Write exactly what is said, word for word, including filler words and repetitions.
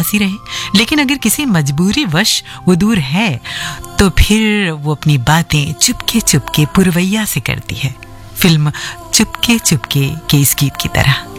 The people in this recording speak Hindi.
पास ही रहे, लेकिन अगर किसी मजबूरी वश वो दूर है तो फिर वो अपनी बातें चुपके चुपके पुरवैया से करती है, फिल्म चुपके चुपके के इस गीत की तरह।